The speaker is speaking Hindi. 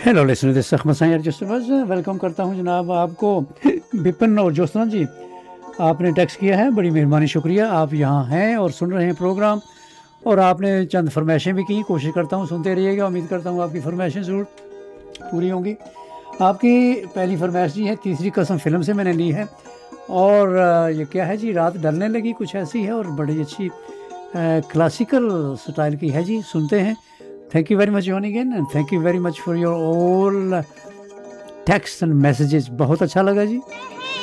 Hello listener, this Ahmad Sai adjusters welcome करता हूं जनाब आपको। विपिन और ज्योत्सना जी, आपने टेक्स्ट किया है, बड़ी मेहरबानी, शुक्रिया। आप यहाँ हैं और सुन रहे हैं प्रोग्राम, और आपने चंद फरमाइशें भी की। कोशिश करता हूँ सुनते रहिएगा, उम्मीद करता हूँ आपकी फरमाइशें ज़रूर पूरी होंगी। आपकी पहली फरमाइश जी है, तीसरी कसम फ़िल्म से मैंने ली है। और ये क्या है जी, रात ढलने लगी, कुछ ऐसी है, और बड़ी अच्छी क्लासिकल स्टाइल की है जी। सुनते हैं। Thank you very much John again, and thank you very much for your all text and messages. बहुत अच्छा लगा जी।